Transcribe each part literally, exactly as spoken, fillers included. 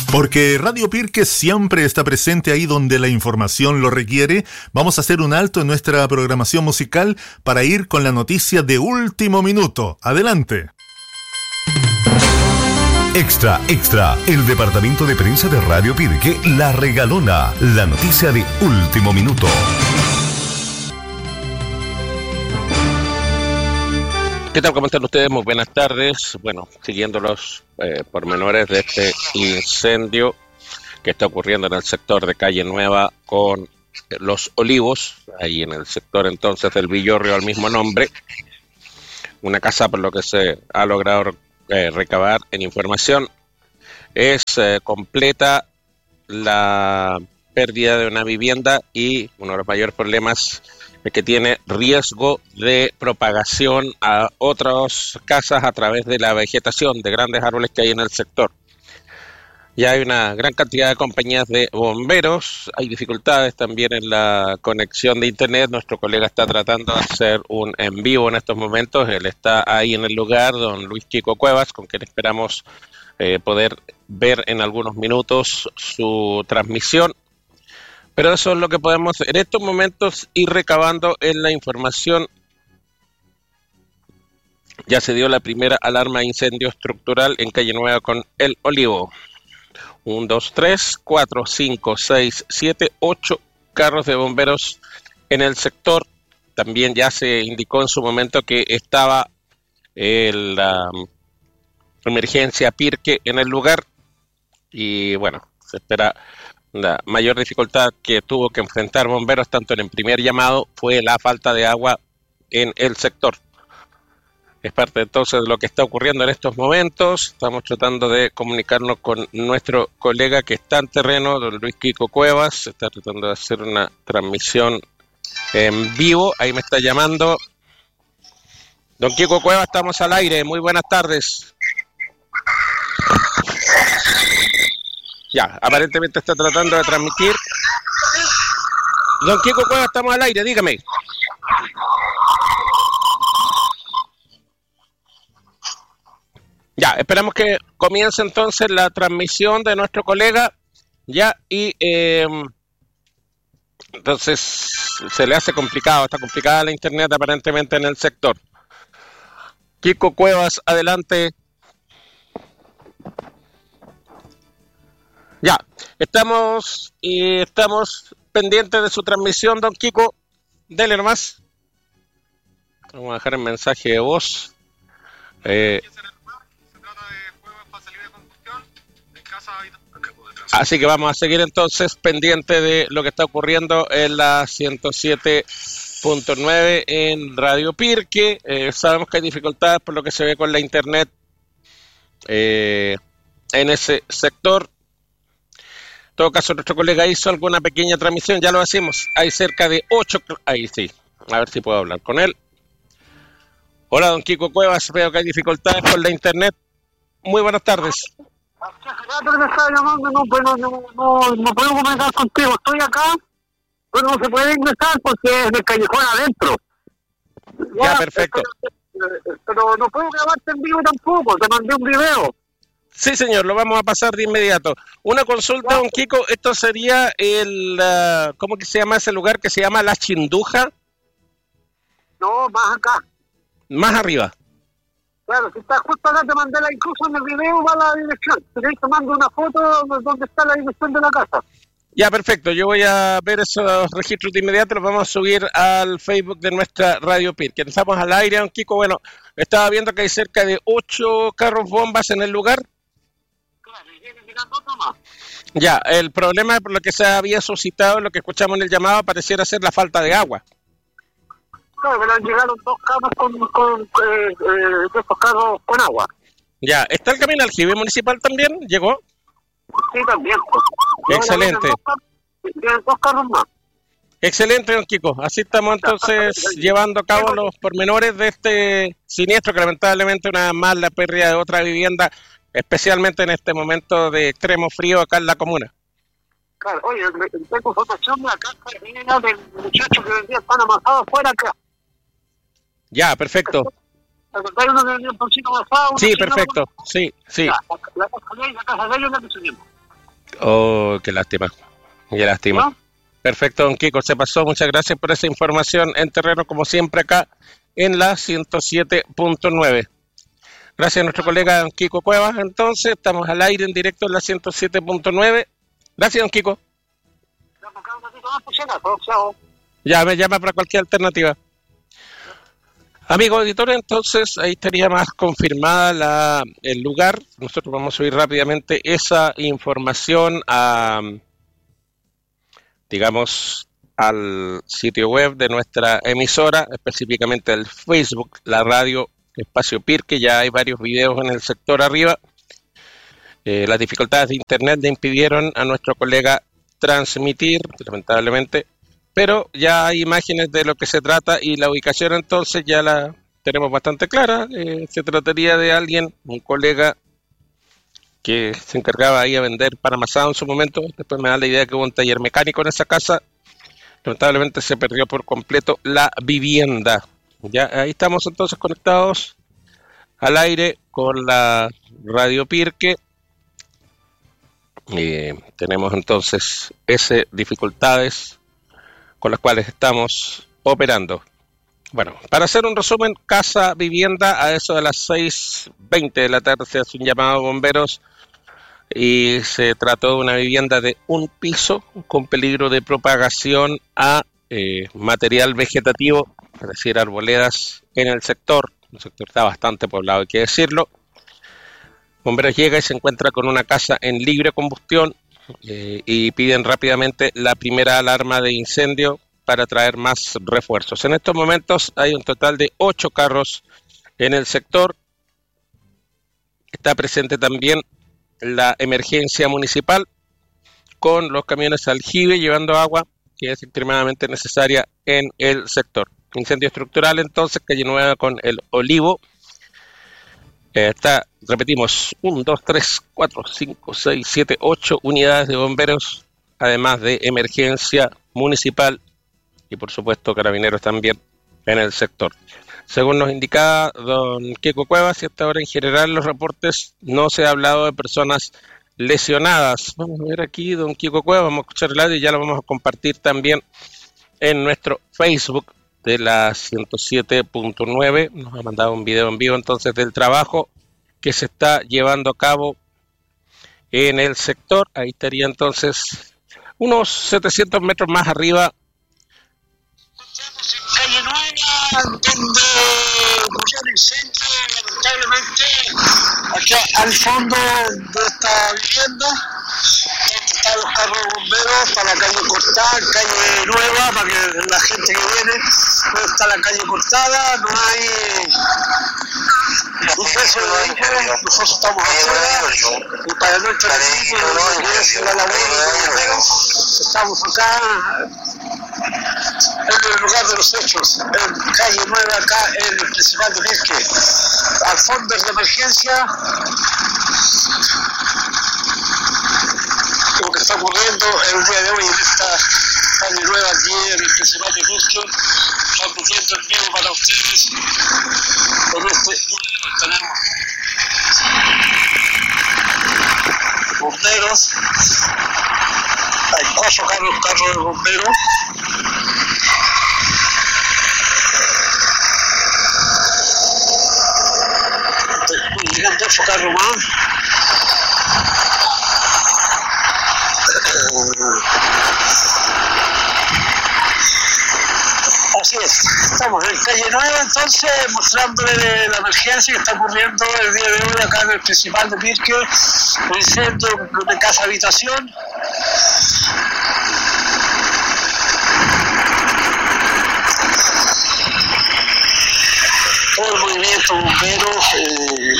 Porque Radio Pirque siempre está presente ahí donde la información lo requiere, vamos a hacer un alto en nuestra programación musical para ir con la noticia de último minuto. Adelante. Extra, extra, el departamento de prensa de Radio Pirque La Regalona, la noticia de último minuto. ¿Qué tal? ¿Cómo están ustedes? Muy buenas tardes. Bueno, siguiendo los eh, pormenores de este incendio que está ocurriendo en el sector de Calle Nueva con Los Olivos, ahí en el sector entonces del Villorrio al mismo nombre. Una casa, por lo que se ha logrado eh, recabar en información, es eh, completa la pérdida de una vivienda y uno de los mayores problemas es que tiene riesgo de propagación a otras casas a través de la vegetación de grandes árboles que hay en el sector. Ya hay una gran cantidad de compañías de bomberos, hay dificultades también en la conexión de internet. Nuestro colega está tratando de hacer un en vivo en estos momentos, él está ahí en el lugar, don Luis Kiko Cuevas, con quien esperamos eh, poder ver en algunos minutos su transmisión. Pero eso es lo que podemos en estos momentos ir recabando en la información. Ya se dio la primera alarma de incendio estructural en Calle Nueva con El Olivo. Un, dos, tres, cuatro, cinco, seis, siete, ocho carros de bomberos en el sector. También ya se indicó en su momento que estaba el, la emergencia Pirque en el lugar. Y bueno, se espera. La mayor dificultad que tuvo que enfrentar bomberos, tanto en el primer llamado, fue la falta de agua en el sector. Es parte entonces de lo que está ocurriendo en estos momentos. Estamos tratando de comunicarnos con nuestro colega que está en terreno, don Luis Kiko Cuevas. Se está tratando de hacer una transmisión en vivo. Ahí me está llamando. Don Kiko Cuevas, estamos al aire. Muy buenas tardes. Ya, aparentemente está tratando de transmitir. Don Kiko Cueva, estamos al aire, dígame. Ya, esperamos que comience entonces la transmisión de nuestro colega. Ya, y eh, entonces se le hace complicado, está complicada la internet aparentemente en el sector. Kiko Cuevas, adelante. Ya, estamos y estamos pendientes de su transmisión, don Kiko. Dele nomás. Vamos a dejar el mensaje de voz. Eh, así que vamos a seguir entonces pendiente de lo que está ocurriendo en la ciento siete punto nueve en Radio Pirque. Eh, sabemos que hay dificultades por lo que se ve con la internet eh, en ese sector. En todo caso, nuestro colega hizo alguna pequeña transmisión, ya lo hacemos. Hay cerca de ocho... Ahí sí, a ver si puedo hablar con él. Hola, don Kiko Cuevas, veo que hay dificultades con la internet. Muy buenas tardes. Me estaba llamando, no, no, no, no, no puedo comunicar contigo, estoy acá, pero no se puede ingresar porque es del callejón adentro. Ya, ya perfecto. Pero, pero no puedo grabarte en vivo tampoco, te mandé un video. Sí, señor, lo vamos a pasar de inmediato. Una consulta, don Kiko, esto sería el... Uh, ¿cómo que se llama ese lugar que se llama La Chinduja? No, más acá. Más arriba. Claro, si estás justo acá, te mandé la incluso en el video, va la dirección. Te mando una foto donde está la dirección de la casa. Ya, perfecto. Yo voy a ver esos registros de inmediato, los vamos a subir al Facebook de nuestra Radio Pirque. Estamos al aire, don Kiko. Bueno, estaba viendo que hay cerca de ocho carros bombas en el lugar. Ya, el problema por lo que se había suscitado, lo que escuchamos en el llamado, pareciera ser la falta de agua. Claro, pero llegaron dos carros con, con eh, eh, dos carros con agua. Ya, ¿está el camino aljibe municipal también? ¿Llegó? Sí, también. Pues. Excelente. Tienen dos, tienen dos carros más. Excelente, don Kiko. Así estamos entonces llevando a cabo los pormenores de este siniestro, que lamentablemente una más la pérdida de otra vivienda, especialmente en este momento de extremo frío acá en la comuna. Claro, oye, tengo información de la casa del muchacho que vendía pan amasado afuera acá. Ya, perfecto. ¿Hay uno que vendía un pancito amasado? Sí, perfecto. Sí, sí. Ya, la casa de la casa de ellos la que subimos. Oh, qué lástima. Qué lástima. ¿No? Perfecto, don Kiko, se pasó. Muchas gracias por esa información en terreno, como siempre, acá en la ciento siete punto nueve. Gracias a nuestro colega don Kiko Cuevas. Entonces, estamos al aire en directo en la ciento siete punto nueve. Gracias, don Kiko. Ya, me llama para cualquier alternativa. Amigo auditor, entonces ahí estaría más confirmada la, el lugar. Nosotros vamos a subir rápidamente esa información a, digamos, al sitio web de nuestra emisora, específicamente el Facebook, la radio Espacio Pirque. Ya hay varios videos en el sector arriba. Eh, las dificultades de internet le impidieron a nuestro colega transmitir, lamentablemente, pero ya hay imágenes de lo que se trata y la ubicación entonces ya la tenemos bastante clara. Eh, se trataría de alguien, un colega que se encargaba ahí a vender pan amasado en su momento. Después me da la idea que hubo un taller mecánico en esa casa. Lamentablemente se perdió por completo la vivienda. Ya ahí estamos entonces conectados al aire con la radio Pirque. Eh, tenemos entonces esas dificultades con las cuales estamos operando. Bueno, para hacer un resumen, casa, vivienda, a eso de las seis veinte de la tarde se hace un llamado a bomberos y se trató de una vivienda de un piso con peligro de propagación a eh, material vegetativo, es decir, arboledas en el sector. El sector está bastante poblado, hay que decirlo. Bomberos llega y se encuentra con una casa en libre combustión eh, y piden rápidamente la primera alarma de incendio para traer más refuerzos. En estos momentos hay un total de ocho carros en el sector. Está presente también la emergencia municipal con los camiones aljibe llevando agua, que es extremadamente necesaria en el sector. Incendio estructural entonces, calle Nueva con el Olivo. Eh, está, repetimos, uno, dos, tres, cuatro, cinco, seis, siete, ocho unidades de bomberos, además de emergencia municipal y por supuesto carabineros también en el sector. Según nos indicaba don Kiko Cuevas, y hasta ahora en general los reportes no se ha hablado de personas lesionadas. Vamos a ver aquí don Kiko Cuevas, vamos a escuchar el audio y ya lo vamos a compartir también en nuestro Facebook de la ciento siete punto nueve. Nos ha mandado un video en vivo entonces del trabajo que se está llevando a cabo en el sector. Ahí estaría entonces unos setecientos metros más arriba. Estamos en calle Nueva, donde murió el incendio, lamentablemente, acá al fondo de esta vivienda, donde están los carros de bomberos, para la calle cortada, calle Nueva, para que la gente que viene, donde está la calle cortada, no hay ingreso de vehículos, nosotros estamos afuera, y para nuestro vecino, la labor de bomberos, estamos acá en el lugar de los hechos, en calle Nueva, acá en el principal de Pirque. Al fondo de emergencia, lo que está ocurriendo el día de hoy en esta calle Nueva, aquí en el principal de Pirque, transmitiendo en vivo para ustedes en este video. Tenemos bomberos, hay cuatro carros, carros de bomberos. Llegan dos carros más. Así es, estamos en calle Nueva entonces mostrándole la emergencia que está ocurriendo el día de hoy acá en el principal de Pirque, un incendio de casa habitación. Todo el movimiento bomberos eh,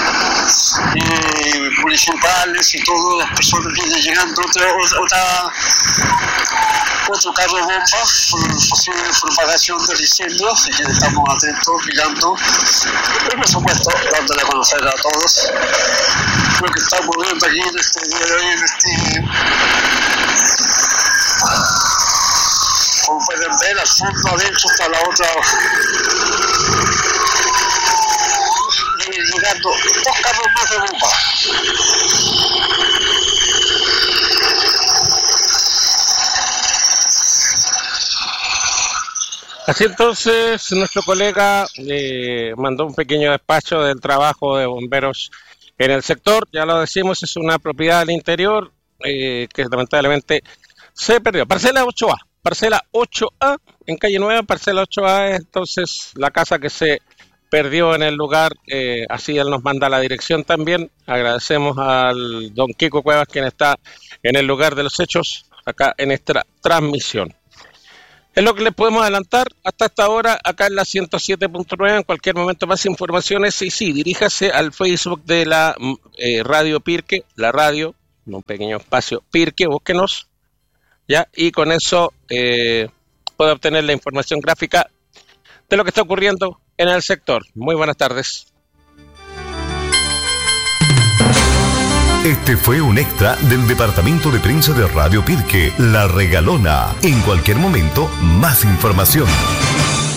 eh, municipales y todas las personas que vienen llegando, otra, otra, otro carro de bomba por posible propagación del incendio, así que estamos atentos, mirando y por supuesto dándole a conocer a todos lo que está ocurriendo aquí en este día de hoy, en este, como pueden ver al fondo adentro está la otra. Llegando dos carros más de bomba. Así entonces, nuestro colega eh, mandó un pequeño despacho del trabajo de bomberos en el sector. Ya lo decimos, es una propiedad al interior eh, que lamentablemente se perdió. Parcela ocho A, parcela ocho A en Calle Nueva, parcela ocho A es entonces la casa que se perdió en el lugar. Eh, así él nos manda la dirección también. Agradecemos al don Kiko Cuevas, quien está en el lugar de los hechos acá en esta transmisión. Es lo que les podemos adelantar hasta esta hora acá en la ciento siete punto nueve. En cualquier momento más informaciones y sí, diríjase al Facebook de la eh, Radio Pirque, la radio, un pequeño espacio Pirque, búsquenos, ya, y con eso eh, puede obtener la información gráfica de lo que está ocurriendo en el sector. Muy buenas tardes. Este fue un extra del Departamento de Prensa de Radio Pirque, La Regalona. En cualquier momento, más información.